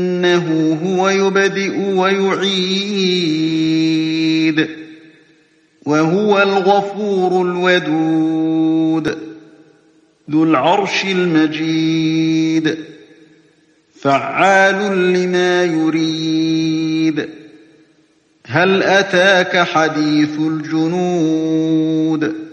إنه هو يبدئ ويعيد وهو الغفور الودود ذو العرش المجيد فعال لما يريد هل أتاك حديث الجنود